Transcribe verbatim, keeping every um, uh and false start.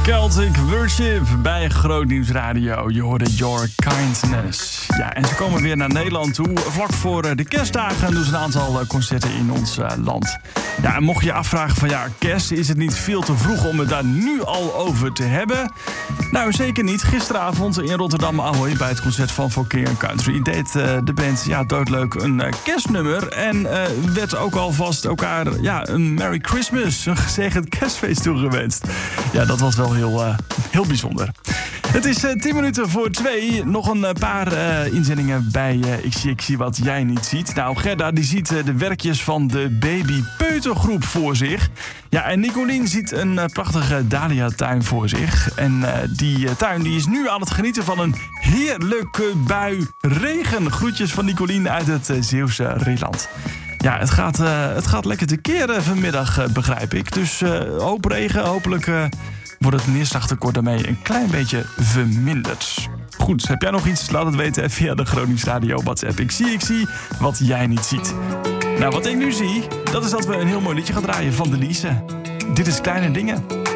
Celtic Worship bij Groot Nieuws Radio. Je hoorde Your Kindness. Ja, en ze komen weer naar Nederland toe. Vlak voor de kerstdagen doen ze een aantal concerten in ons uh, land. Ja, en mocht je je afvragen van ja, kerst, is het niet veel te vroeg om het daar nu al over te hebben? Nou, zeker niet. Gisteravond in Rotterdam Ahoy bij het concert van For King and Country deed uh, de band ja, doodleuk een uh, kerstnummer. En uh, werd ook alvast elkaar ja, een Merry Christmas, een gezegend kerstfeest toegewenst. Ja, dat was wel heel, uh, heel bijzonder. Het is uh, tien minuten voor twee. Nog een uh, paar uh, inzendingen bij uh, Ik zie, ik zie wat jij niet ziet. Nou, Gerda die ziet uh, de werkjes van de baby-peutergroep voor zich. Ja, en Nicolien ziet een uh, prachtige dahlia-tuin voor zich. En uh, die uh, tuin die is nu aan het genieten van een heerlijke bui regen. Groetjes van Nicolien uit het uh, Zeeuwse Rieland. Ja, het gaat, uh, het gaat lekker te keren vanmiddag, uh, begrijp ik. Dus uh, hoop regen, hopelijk uh, wordt het neerslagtekort daarmee een klein beetje verminderd. Goed, heb jij nog iets? Laat het weten via de Groot Nieuws Radio WhatsApp. Ik zie, ik zie wat jij niet ziet. Nou, wat ik nu zie, dat is dat we een heel mooi liedje gaan draaien van Delise. Dit is Kleine Dingen.